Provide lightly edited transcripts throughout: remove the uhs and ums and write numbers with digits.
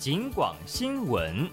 警广新闻。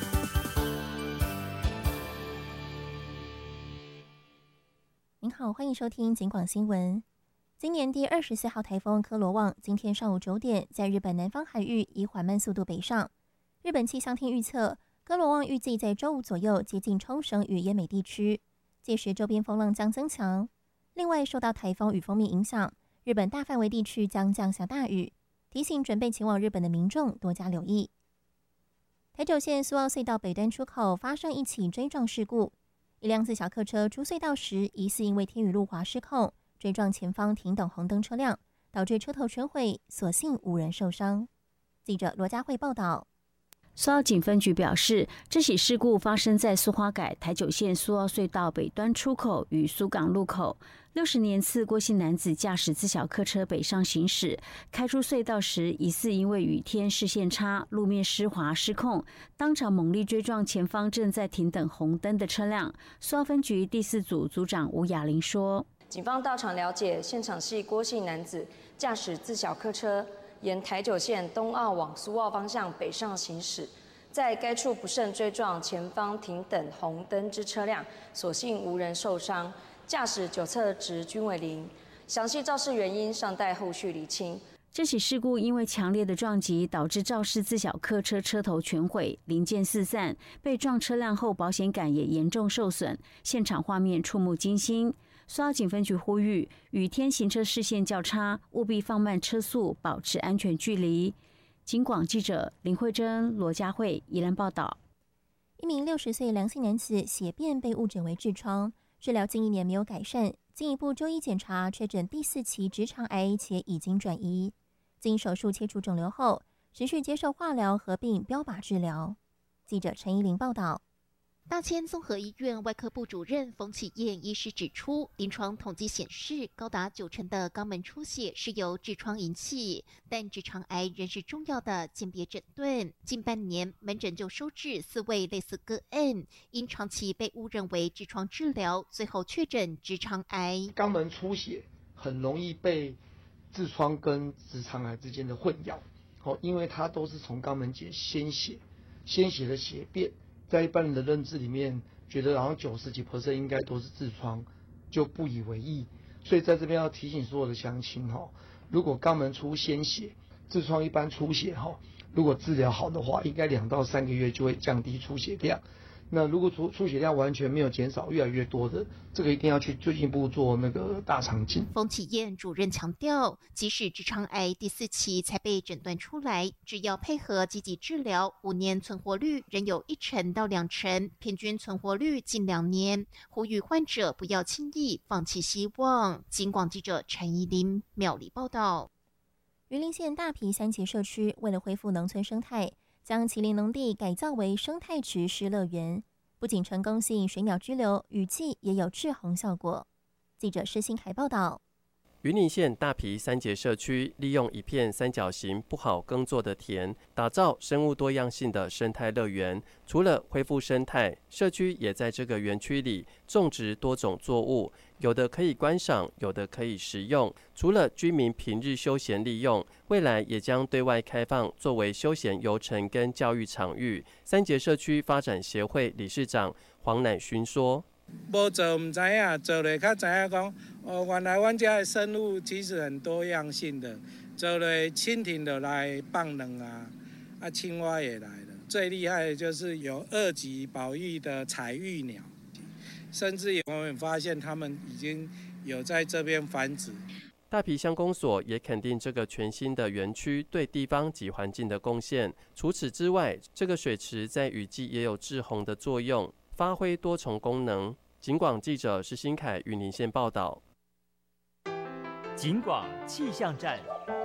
您好，欢迎收听警广新闻。今年第24号台风科罗旺今天上午9点在日本南方海域以缓慢速度北上。日本气象厅预测，科罗旺预计在周五左右接近冲绳与奄美地区，届时周边风浪将增强。另外，受到台风与锋面影响，日本大范围地区将降下大雨，提醒准备前往日本的民众多加留意。台九线苏澳隧道北端出口发生一起追撞事故，一辆自小客车出隧道时，疑似因为天雨路滑失控，追撞前方停等红灯车辆，导致车头全毁，所幸无人受伤。记者罗佳慧报道。 苏澳警分局表示，这起事故发生在苏花改台九线苏澳隧道北端出口与苏港路口。60年次郭姓男子驾驶自小客车北上行驶，开出隧道时，疑似因为雨天视线差、路面湿滑失控，当场猛力追撞前方正在停等红灯的车辆。苏澳分局第4组组长吴雅玲说：“ 警方到场了解，现场系郭姓男子驾驶自小客车沿台九线东澳往苏澳方向北上行驶，在该处不慎追撞前方停等红灯之车辆，所幸无人受伤，驾驶9侧值均为0，详细肇事原因尚待后续厘清。” 这起事故因为强烈的撞击，导致肇事自小客车车头全毁，零件四散，被撞车辆后保险杆也严重受损，现场画面触目惊心。苏澳警分局呼吁，雨天行车视线较差，务必放慢车速，保持安全距离。警广记者林慧珍、罗佳慧宜兰报道。 一名60岁梁姓男子血便被误诊为痔疮，治疗近1年没有改善，进一步就医检查确诊第4期直肠癌，且已经转移。经手术切除肿瘤后，持续接受化疗合并标靶治疗。记者陈怡玲报道。 大千综合医院外科部主任冯启燕医师指出，临床统计显示，高达90%的肛门出血是由痔疮引起，但直肠癌仍是重要的鉴别诊断。近半年，门诊就收治4位类似个案，因长期被误认为痔疮治疗，最后确诊直肠癌。 肛门出血很容易被痔疮跟直肠癌之间的混淆，因为它都是从肛门结鲜血的血便。在一般人的认知里面，觉得好像90几%应该都是痔疮，就不以为意。所以在这边要提醒所有的乡亲如果肛门出鲜血，痔疮一般出血如果治疗好的话，应该2到3个月就会降低出血量。那如果出血量完全没有减少，越来越多的，这个一定要去进一步做那个大肠镜。 冯启燕主任强调，即使直肠癌第4期才被诊断出来，只要配合积极治疗，5年存活率仍有1成到2成，平均存活率近2年。呼吁患者不要轻易放弃希望。警广记者陈怡琳苗栗报道。 云林县大埤三节社区为了恢复农村生态，将麒麟农地改造为生态池湿乐园，不仅成功吸引水鸟居留，雨季也有制衡效果。记者施新凯报道。 云林县大埤三节社区利用一片三角形不好耕作的田，打造生物多样性的生态乐园。除了恢复生态，社区也在这个园区里种植多种作物，有的可以观赏，有的可以食用。除了居民平日休闲利用，未来也将对外开放，作为休闲游程跟教育场域。三节社区发展协会理事长黄乃勋说： 无做唔知影，做了较知影讲，原来阮家的生物其实很多样性的。做了蜻蜓的来放卵青蛙也来了。最厉害的就是有2级保育的彩玉鸟，甚至我们发现他们已经有在这边繁殖。 大埤乡公所也肯定这个全新的园区对地方及环境的贡献。除此之外，这个水池在雨季也有制洪的作用，发挥多重功能。警广记者施新凯云林县报道。 警广气象站。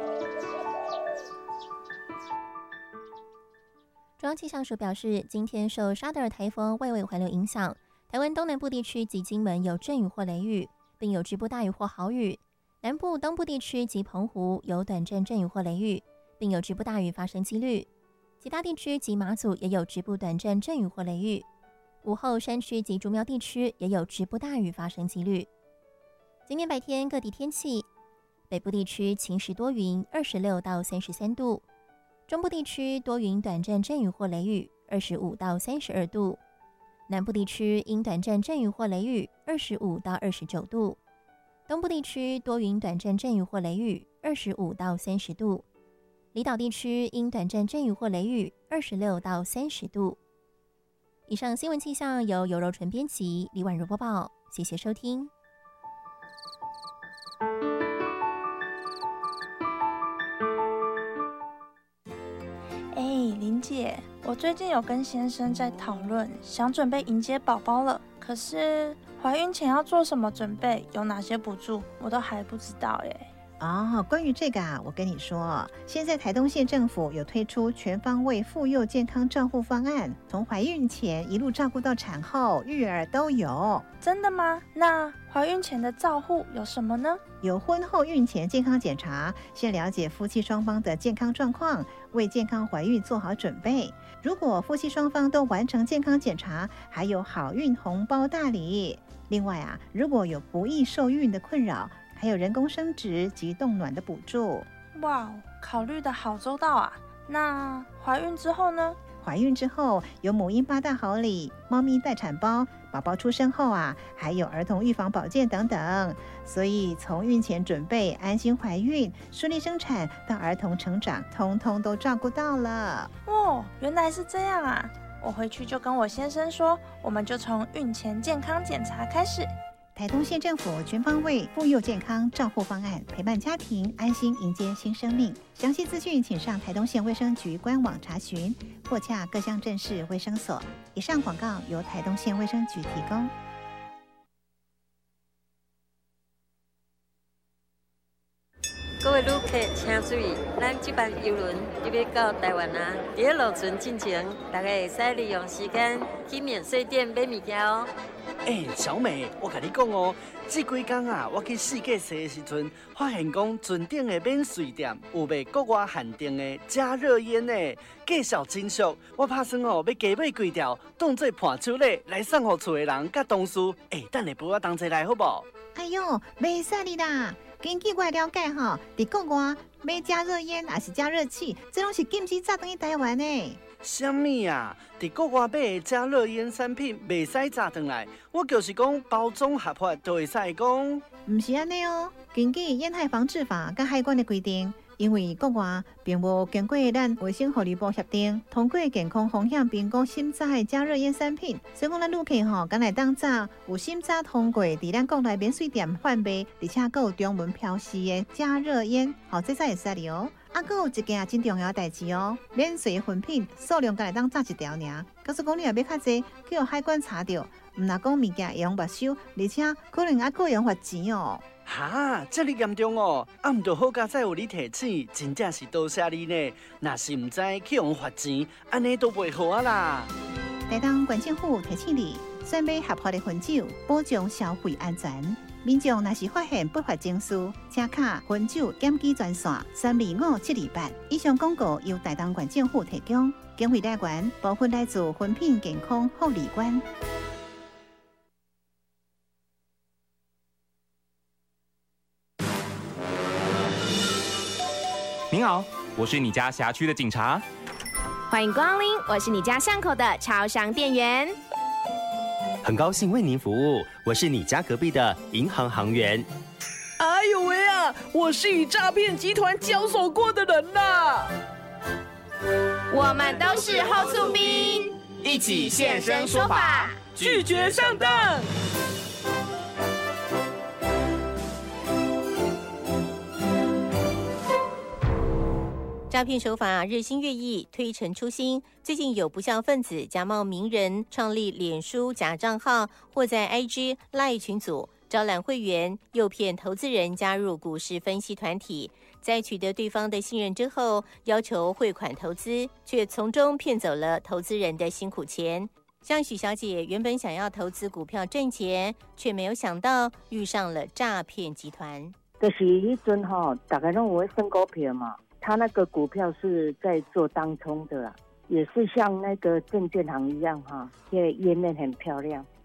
中央气象署表示，今天受沙德尔台风外围环流影响，台湾东南部地区及金门有阵雨或雷雨，并有局部大雨或豪雨；南部、东部地区及澎湖有短暂阵雨或雷雨，并有局部大雨发生几率。其他地区及马祖也有局部短暂阵雨或雷雨。午后山区及竹苗地区也有局部大雨发生几率。今天白天各地天气：北部地区晴时多云，26到33度； 中部地区多云短暂阵雨或雷雨，25到32度；南部地区因短暂阵雨或雷雨，25到29度；东部地区多云短暂阵雨或雷雨，25到30度；离岛地区因短暂阵雨或雷雨，26到30度。以上新闻气象由尤柔纯编辑，李婉如播报，谢谢收听。 林姐，我最近有跟先生在讨论，想准备迎接宝宝了。可是怀孕前要做什么准备，有哪些补助，我都还不知道耶。 关于这个我跟你说，现在台东县政府有推出全方位妇幼健康照护方案，从怀孕前一路照顾到产后、育儿都有。 真的吗？那怀孕前的照护有什么呢？ 有婚后孕前健康检查，先了解夫妻双方的健康状况，为健康怀孕做好准备。如果夫妻双方都完成健康检查，还有好运红包大礼。另外如果有不易受孕的困扰，还有人工生殖及冻卵的补助。 哇，考虑的好周到啊！那怀孕之后呢？ 怀孕之后有母婴8大好礼、猫咪待产包，宝宝出生后还有儿童预防保健等等。所以从孕前准备、安心怀孕、顺利生产到儿童成长，通通都照顾到了。 原来是这样啊！我回去就跟我先生说，我们就从孕前健康检查开始。 台东县政府全方位妇幼健康照护方案，陪伴家庭安心迎接新生命。详细资讯请上台东县卫生局官网查询，或洽各乡镇市卫生所。以上广告由台东县卫生局提供。 各位旅客请注意，咱这班邮轮就要到台湾啦。在落船进前，大家会使利用时间去免税店买物件哦。 小美，我甲你讲哦，这几天我去世界踅的时阵，发现讲船顶的免税店有卖国外限定的加热烟呢，介绍真俗。我打算要加买几条，当做伴手礼来送给厝的人甲同事。等下陪我同齐来好不？ 哎呦，袂使你啦！根据我了解在国外买加热烟还是加热器，这拢是禁止炸转去台湾的。 什么啊？在国外买的加热烟产品袂使炸转来，我就是讲包装合法就会使讲。 唔是安尼哦，根据烟害防治法甲海关的规定，因为国外并无经过咱卫生福利部协定，通过健康风险评估审查的加热烟产品，所以讲咱旅客敢来当炸有审查通过，伫咱国内免税店贩卖，而且还有中文标示的加热烟，这才会使哩哦。还有一件真重要的代志哦，免税的粉品数量敢来当炸一条尔，假使讲你若要较济，去互海关查到，唔若讲物件会用没收，而且可能还可用罚钱哦。 这么严重哦！唔就好佳再有你提醒，真正是多谢你呢。若是唔知去用罚钱，安尼都袂好啊啦。 台东县政府提醒你，选买合法的分酒，保障消费安全。民众若是发现不法情事，请卡分酒检举专线325-728。以上广告由台东县政府提供，经费来源部分来自分品健康护理官。 您好，我是你家辖区的警察。 欢迎光临，我是你家巷口的超商店员。 很高兴为您服务，我是你家隔壁的银行行员。 哎呦喂啊，我是与诈骗集团交手过的人啦。 我们都是后厝兵， 一起现身说法， 拒绝上当。 诈骗手法日新月异，推陈出新。最近有不肖分子假冒名人创立脸书假账号，或在 IG、LINE 群组招揽会员，诱骗投资人加入股市分析团体。在取得对方的信任之后，要求汇款投资，却从中骗走了投资人的辛苦钱。像许小姐原本想要投资股票挣钱，却没有想到遇上了诈骗集团。 就是迄阵大家拢有在算股票嘛。他那个股票是在做当冲的啦，也是像那个证券行一样哈，现在页面很漂亮。